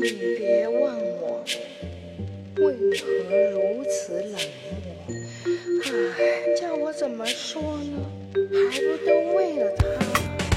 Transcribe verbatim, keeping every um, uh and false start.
你别问我为何如此冷漠，唉，叫我怎么说呢？还不都为了他。